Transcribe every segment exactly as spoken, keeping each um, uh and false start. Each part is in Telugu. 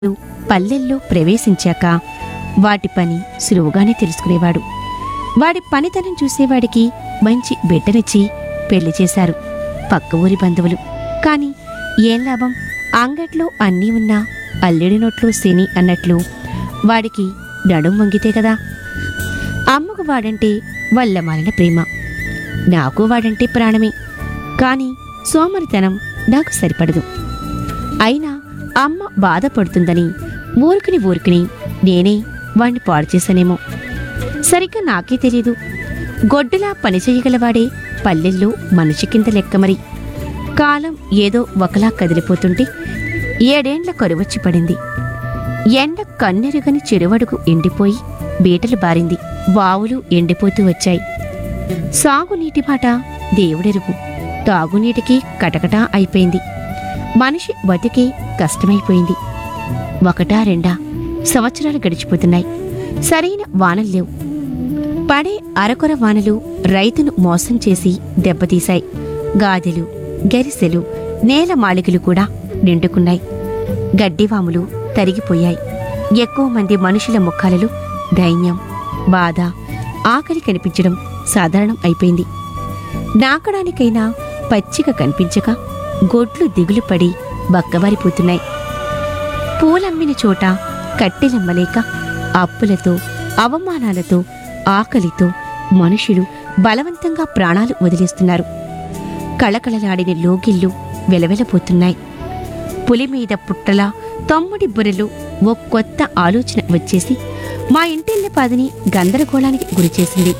పల్లెల్లో ప్రవేశించాక వాటి పని సులువుగానే తెలుసుకునేవాడు. వాడి పనితనం చూసేవాడికి మంచి బిడ్డనిచ్చి పెళ్లి చేశారు పక్క ఊరి బంధువులు. కాని ఏం లాభం, అంగట్లో అన్నీ ఉన్నా అల్లుడి నోట్లో శని అన్నట్లు వాడికి నడుం వంగితే కదా. అమ్మకు వాడంటే వల్ల మాలిన ప్రేమ, నాకు వాడంటే ప్రాణమే. కాని సోమరితనం నాకు సరిపడదు. అయినా అమ్మ బాధపడుతుందని ఊరుకుని ఊరుకుని నేనే వాణ్ణి పాడు చేశానేమో. సరిగ్గా నాకే తెలీదు. గొడ్డులా పనిచేయగలవాడే పల్లెల్లో మనిషి కింద లెక్క. మరి కాలం ఏదో ఒకలా కదిలిపోతుంటే ఏడేండ్ల కరువచ్చి పడింది. ఎండ కన్నెరుగని చెరువడుగు ఎండిపోయి బీటలు బారింది. వావులు ఎండిపోతూ వచ్చాయి. సాగునీటి మాట దేవుడెరుగు. తాగునీటికి కటకటా అయిపోయింది. మనిషి బతికే కష్టమైపోయింది. ఒకటా రెండా సంవత్సరాలు గడిచిపోతున్నాయి. సరైన వానలు లేవు. పడే అరకొర వానలు రైతును మోసం చేసి దెబ్బతీశాయి. గాదెలు, గరిసెలు, నేల మాళికలు కూడా నిండుకున్నాయి. గడ్డివాములు తరిగిపోయాయి. ఎక్కువ మంది మనుషుల ముఖాలలో దైన్యం, బాధ, ఆకలి కనిపించడం సాధారణం అయిపోయింది. నాకడానికైనా పచ్చిక కనిపించక గొడ్లు దిగులు పడి బక్కబారిపోతున్నాయి. పూలమ్మిన చోట కట్టెలమ్మలేక అప్పులతో, అవమానాలతో, ఆకలితో మనుషులు బలవంతంగా ప్రాణాలు వదిలేస్తున్నారు. కళకళలాడిన లోగిళ్ళు వెలవెలపోతున్నాయి. పులిమీద పుట్టలా తమ్ముడి బుర్రలో ఓ కొత్త ఆలోచన వచ్చేసి మా ఇంటిళ్ళ పాదిని గందరగోళానికి గురిచేసింది.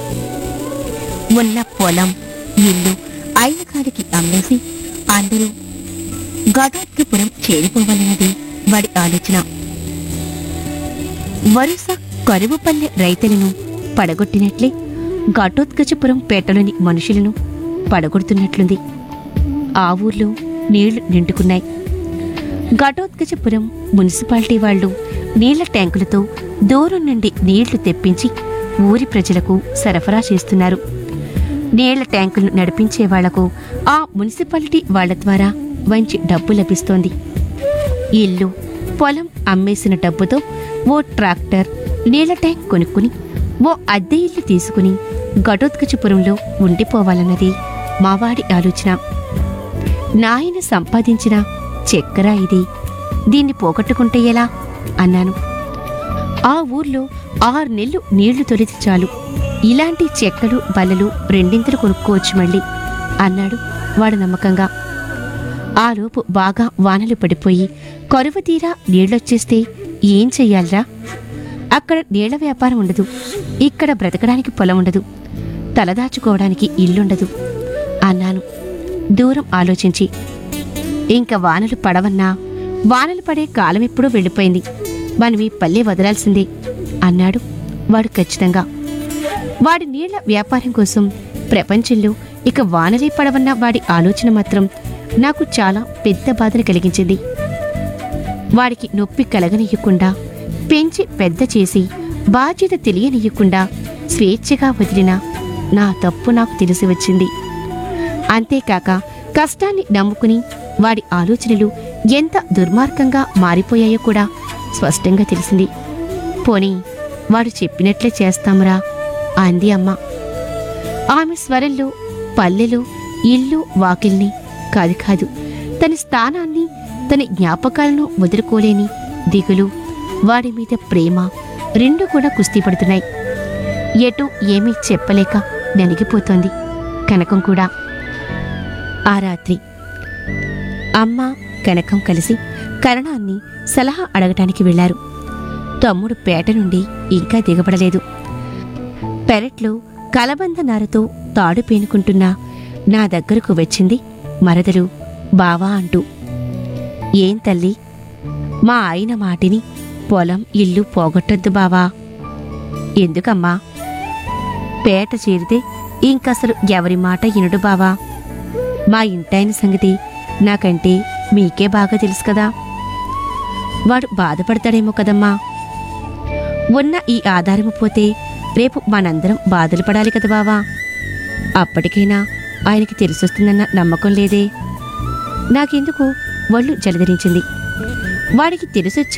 ఉన్న పొలం, ఇల్లు అయిన కాడికి అమ్మేసి అందరూ గదాత్రిపురం చేరిపోవాలన్నది వాడి ఆలోచన. వరుస కరువుపల్లె రైతులను పడగొట్టినట్లే ఘటోత్కచపురం పేటలోని మనుషులను పడగొడుతున్నట్లుంది. ఆ ఊర్లో నీళ్లు నిండుకున్నాయి. ఘటోత్కచపురం మున్సిపాలిటీ వాళ్లు నీళ్ల ట్యాంకులతో దూరం నుండి నీళ్లు తెప్పించి ఊరి ప్రజలకు సరఫరా చేస్తున్నారు. నీళ్ల ట్యాంకులను నడిపించే వాళ్లకు ఆ మున్సిపాలిటీ వాళ్ల ద్వారా మంచి డబ్బు లభిస్తోంది. ఇల్లు, పొలం అమ్మేసిన డబ్బుతో ఓ ట్రాక్టర్, నీళ్ల ట్యాంక్ కొనుక్కుని ఓ అద్దె ఇల్లు తీసుకుని ఘటోత్కచపురంలో ఉండిపోవాలన్నది మావాడి ఆలోచన. నాయన సంపాదించిన చక్కెర ఇది, దీన్ని పోగొట్టుకుంటే ఎలా అన్నాను. ఆ ఊర్లో ఆరు నెలలు నీళ్లు తొలిచి చాలు, ఇలాంటి చెక్కలు బల్లలు రెండింతలు కొనుక్కోవచ్చు మళ్ళీ అన్నాడు వాడు నమ్మకంగా. ఆలోపు బాగా వానలు పడిపోయి కరువు తీరా నీళ్లొచ్చేస్తే ఏం చెయ్యాలరా? అక్కడ నీళ్ల వ్యాపారం ఉండదు, ఇక్కడ బ్రతకడానికి పొలం ఉండదు, తలదాచుకోవడానికి ఇల్లుండదు అన్నాను దూరం ఆలోచించి. ఇంక వానలు పడవన్నా వానలు పడే కాలమెప్పుడూ వెళ్ళిపోయింది, మనవి పల్లె వదలాల్సిందే అన్నాడు వాడు ఖచ్చితంగా. వాడి నీళ్ల వ్యాపారం కోసం ప్రపంచంలో ఇక వానలే పడవన్న వాడి ఆలోచన మాత్రం నాకు చాలా పెద్ద బాధను కలిగించింది. వాడికి నొప్పి కలగనీయకుండా, పెంచి పెద్ద చేసి బాధ్యత తెలియనీయకుండా స్వేచ్ఛగా వదిలిన నా తప్పు నాకు తెలిసి వచ్చింది. అంతేకాక కష్టాన్ని నమ్ముకుని వాడి ఆలోచనలు ఎంత దుర్మార్గంగా మారిపోయాయో కూడా స్పష్టంగా తెలిసింది. పోనీ వాడు చెప్పినట్లే చేస్తామురా అంది అమ్మ. ఆమె స్వరంలో పల్లెలో ఇల్లు వాకిల్ని కాదు కాదు తన స్థానాన్ని, తన జ్ఞాపకాలను వదులుకోలేని దిగులు, వాడి మీద ప్రేమ రెండు కూడా కుస్తీ పడుతున్నాయి. ఎటు ఏమీ చెప్పలేక నలిగిపోతోంది కనకం కూడా. ఆ రాత్రి అమ్మ, కనకం కలిసి కరణాన్ని సలహా అడగటానికి వెళ్లారు. తమ్ముడు పేట నుండి ఇంకా దిగబడలేదు. పెరట్లో కలబంద నారతో తాడు పేనుకుంటున్న నా దగ్గరకు వచ్చింది మరదలు బావా అంటూ. ఏం తల్లి, మా ఆయన మాటిని పొలం ఇల్లు పోగొట్టొద్దు బావా. ఎందుకమ్మా? పేట చేరితే ఇంకసలు ఎవరి మాట ఇనుడు బావా. మా ఇంటాయన సంగతి నాకంటే మీకే బాగా తెలుసు కదా. వాడు బాధపడతాడేమో కదమ్మా. ఉన్న ఈ ఆధారము పోతే రేపు మనందరం బాధలు పడాలి కదా బావా. అప్పటికైనా ఆయనకి తెలిసొస్తుందన్న నమ్మకం లేదే. నాకెందుకు ఒళ్ళు జలధరించింది. వాడికి తెలిసొచ్చి